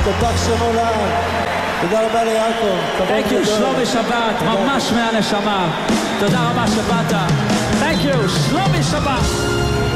השתבח שמו לעד. תודה רבה ליעקב. Thank you, שלומי שבת, ממש מהנשמה. תודה רבה שבאת. Thank you, שלומי שבת.